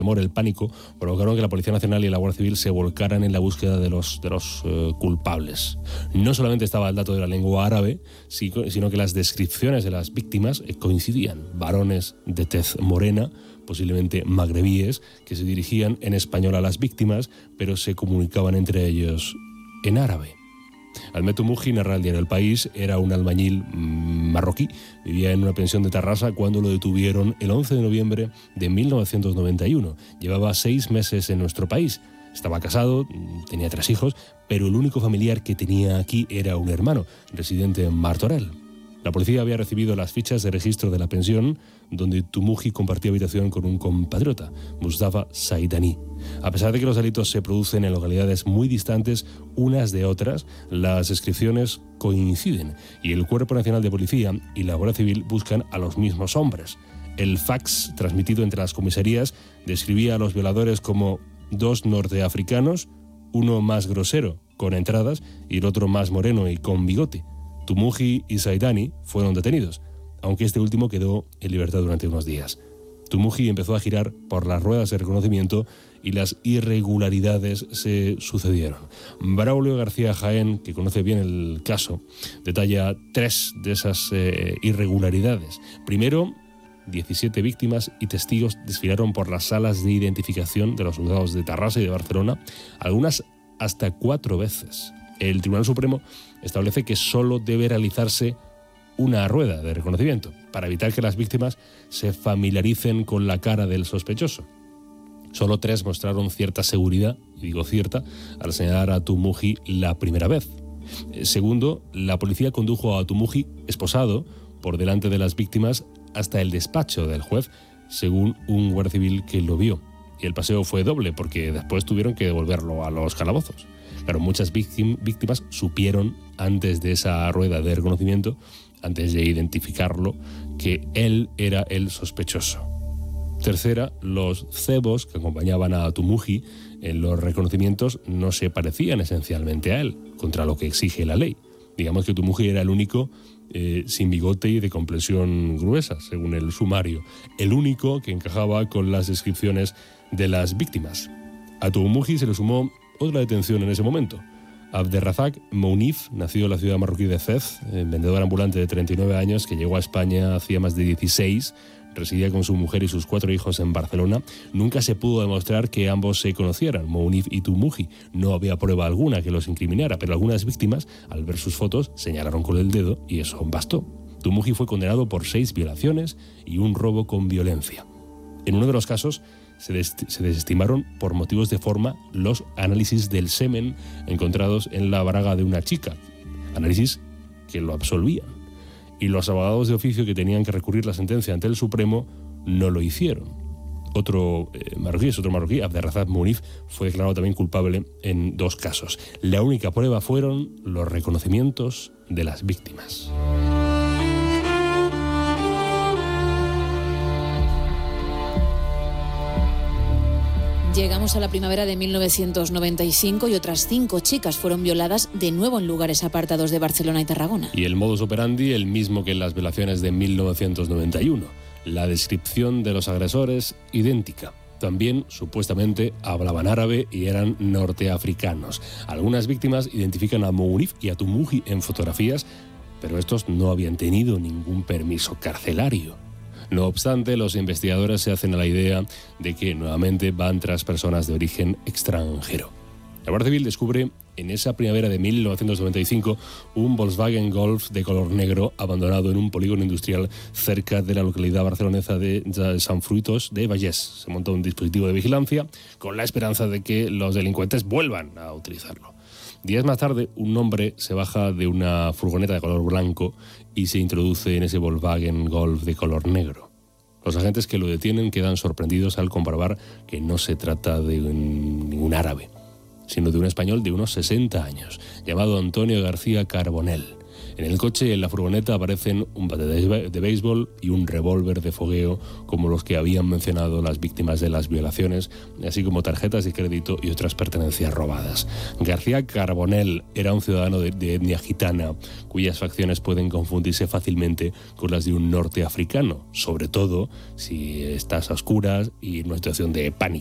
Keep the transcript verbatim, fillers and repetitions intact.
temor, el pánico, provocaron que la Policía Nacional y la Guardia Civil se volcaran en la búsqueda de los, de los eh, culpables. No solamente estaba el dato de la lengua árabe, sino que las descripciones de las víctimas coincidían. Varones de tez morena, posiblemente magrebíes, que se dirigían en español a las víctimas, pero se comunicaban entre ellos en árabe. Ahmed Toumoujhi, narra el diario El País, era un albañil marroquí. Vivía en una pensión de Tarrasa cuando lo detuvieron el once de noviembre de mil novecientos noventa y uno. Llevaba seis meses en nuestro país. Estaba casado, tenía tres hijos, pero el único familiar que tenía aquí era un hermano, residente en Martorell. La policía había recibido las fichas de registro de la pensión, donde Toumoujhi compartía habitación con un compatriota, Mustafa Saidani. A pesar de que los delitos se producen en localidades muy distantes unas de otras, las descripciones coinciden y el Cuerpo Nacional de Policía y la Guardia Civil buscan a los mismos hombres. El fax transmitido entre las comisarías describía a los violadores como dos norteafricanos, uno más grosero, con entradas, y el otro más moreno y con bigote. Toumoujhi y Saidani fueron detenidos, aunque este último quedó en libertad durante unos días. Toumoujhi empezó a girar por las ruedas de reconocimiento y las irregularidades se sucedieron. Braulio García Jaén, que conoce bien el caso, detalla tres de esas eh, irregularidades. Primero, diecisiete víctimas y testigos desfilaron por las salas de identificación de los juzgados de Tarrasa y de Barcelona, algunas hasta cuatro veces. El Tribunal Supremo establece que solo debe realizarse una rueda de reconocimiento para evitar que las víctimas se familiaricen con la cara del sospechoso. Solo tres mostraron cierta seguridad, y digo cierta, al señalar a Toumoujhi la primera vez. Segundo, la policía condujo a Toumoujhi esposado por delante de las víctimas hasta el despacho del juez, según un guardia civil que lo vio. Y el paseo fue doble, porque después tuvieron que devolverlo a los calabozos. Claro, muchas víctimas supieron antes de esa rueda de reconocimiento, antes de identificarlo, que él era el sospechoso. Tercera, los cebos que acompañaban a Toumoujhi en los reconocimientos no se parecían esencialmente a él, contra lo que exige la ley. Digamos que Toumoujhi era el único eh, sin bigote y de complexión gruesa, según el sumario, el único que encajaba con las descripciones de las víctimas. A Toumoujhi se le sumó otra detención en ese momento. Abderrazak Mounif, nacido en la ciudad marroquí de Fez, vendedor ambulante de treinta y nueve años que llegó a España hacía más de dieciséis, residía con su mujer y sus cuatro hijos en Barcelona. Nunca se pudo demostrar que ambos se conocieran, Mounif y Toumoujhi. No había prueba alguna que los incriminara, pero algunas víctimas, al ver sus fotos, señalaron con el dedo y eso bastó. Toumoujhi fue condenado por seis violaciones y un robo con violencia. En uno de los casos, Se, des- se desestimaron por motivos de forma los análisis del semen encontrados en la braga de una chica, análisis que lo absolvían. Y los abogados de oficio que tenían que recurrir la sentencia ante el Supremo no lo hicieron. Otro eh, marroquí, es otro marroquí, Abderrazak Mounif, fue declarado también culpable en dos casos. La única prueba fueron los reconocimientos de las víctimas. Llegamos a la primavera de mil novecientos noventa y cinco y otras cinco chicas fueron violadas de nuevo en lugares apartados de Barcelona y Tarragona. Y el modus operandi el mismo que en las violaciones de mil novecientos noventa y uno. La descripción de los agresores idéntica. También, supuestamente, hablaban árabe y eran norteafricanos. Algunas víctimas identifican a Mounif y a Toumoujhi en fotografías, pero estos no habían tenido ningún permiso carcelario. No obstante, los investigadores se hacen a la idea de que nuevamente van tras personas de origen extranjero. La Guardia Civil descubre en esa primavera de mil novecientos noventa y cinco un Volkswagen Golf de color negro abandonado en un polígono industrial cerca de la localidad barcelonesa de Sant Fruitós de Vallès. Se monta un dispositivo de vigilancia con la esperanza de que los delincuentes vuelvan a utilizarlo. Días más tarde, un hombre se baja de una furgoneta de color blanco y se introduce en ese Volkswagen Golf de color negro. Los agentes que lo detienen quedan sorprendidos al comprobar que no se trata de un, ningún árabe, sino de un español de unos sesenta años, llamado Antonio García Carbonell. En el coche y en la furgoneta aparecen un bate de, de béisbol y un revólver de fogueo, como los que habían mencionado las víctimas de las violaciones, así como tarjetas de crédito y otras pertenencias robadas. García Carbonell era un ciudadano de, de etnia gitana, cuyas facciones pueden confundirse fácilmente con las de un norteafricano, sobre todo si estás a oscuras y en una situación de pánico.